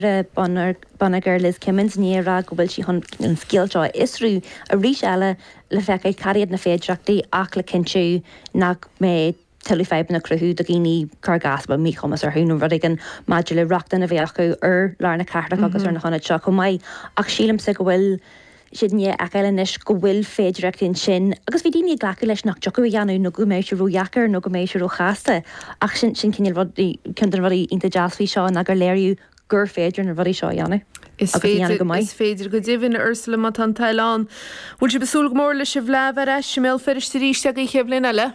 Banagar Liz Kimmins níra go bhfuil si an scéalteo isrú a rís eile le feiceid cariad na féidirachtaí ach le cinú nach mé tilifeib na cruthú do gíní cargasba mí chumas ar húnú rudigan maidir le reachtain a bheith acu lárna cartach agus ar na chuna seo go maiid ach sílam sa go bhfuil siad ní eis go bhfuil féidirachtaín sin agus bhí daoine ghlacu leis nach jocu dheanú nó go mééis rúheachar nó go mééis chaasta ach sin cinil rudí inta jazzhí seo na gur léirú gur féidir na rudí seo dheanú. Is féidir go ddíhann Ursula mat an Taileán. Bhfuil si besúla mór le si bhleh eis sem mé feidir ríiste go cheblin eile?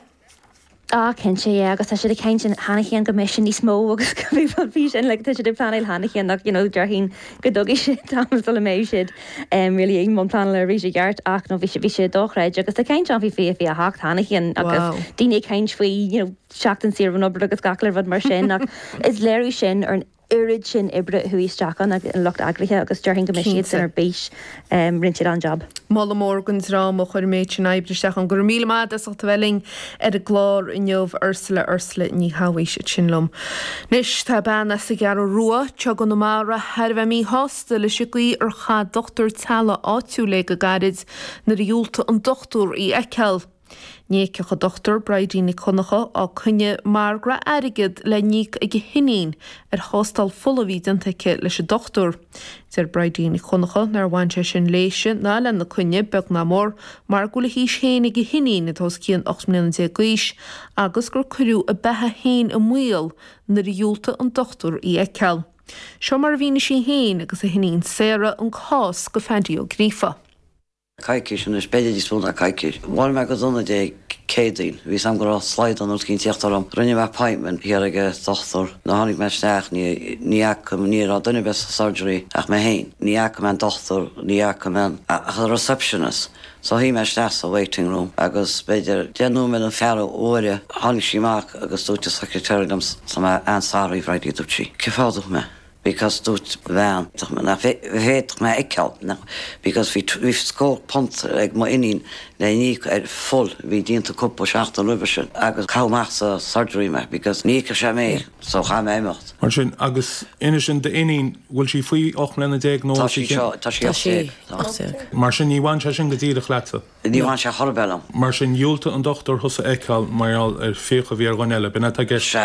Cin sé agus tá si céint sin hanachéan go meisi ní smó agus go bhí sin le si planil hanachéan nach dearhín go dogí si támas le mééis siad ri ag món plan le rí geart ach nó bhí sé dochreid agus tá céint an bhí fé a hacht hanachéan agus daine céint faoi seachtain siar an obair agus gaclar bhd mar sin ach is léirú sin ar an irid sin ibre thuíisteach an locht agrithe agus dearhinn go meisiad san ar béis rinsead an job. Mála mórgans rá mo chuir méid sin éibristeach an gur míle mád as bhfuing ar a glár in jobh Ursula ní hahaéis sin lom. Nis tá banna sa gear rua te go na mára herbh mí hásta le sicuí ar cha dochtúr talla áitiú le go garid na riúlta an dochtúr í eiceal. Nícecha dochtúr Bridína Conacha á chunne margra airigid le níic ag hinnín ar hástal folavídantaice leis a dochtúr. Tar Bridína Conacha nar bhainte sin léise ná le na chunne beg na mór mar gola hís héna ag hinnín atás cían 8 milliún gaiis agus gur curú a bethe héin a muil na riúlta an dochtúr í eiceal. Seo mar bhína sin héin agus a hinnín séra an cás go fendiú grífa. Caiiciis an is beidir spúna caiiciis. Bháil me go donna dé cédaín, hí sam go sláid an cín tíochtarm. Rinne me paimmen hiar aige dochtar na hánig me steach ní acum ní a dunne best surgery ach me héin. Ní acum an dochtar, ní acum an a receptionist. So hí me steach a waiting room agus beidir déanú me an fearú óire hánig síach agus dúte secretariam sa ansáí bhreidí dútí. Cefáadach me? Because dút bhean na féach me eiceal because bhí scóil pont ag má inín le ní full bhí dínta cúpa 16 rubaise agus cáach sa surgery me because nícha sé mé so cha méimecht. Mar sin agus ina sin de inín bhfuil si faoi 8 milliún nó mar sin níhain se sin go dtíach leta. Níhain se thorbellam. Mar sin dúlta an dochtúr thusa eiceal maiall ar fécha bhí ar ghaile bena a gceis